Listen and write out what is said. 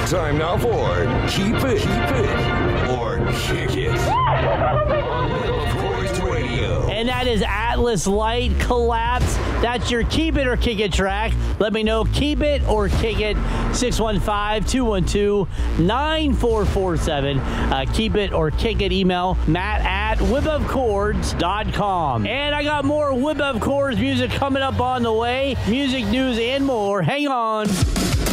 Time now for Keep It or Kick It on Whip of Cords Radio. And that is Atlas Light Collapse. That's your Keep It or Kick It track. Let me know, Keep It or Kick It, 615-212-9447. Keep It or Kick It, email matt@whipofcords.com. And I got more Whip of Cords music coming up on the way. Music, news, and more. Hang on.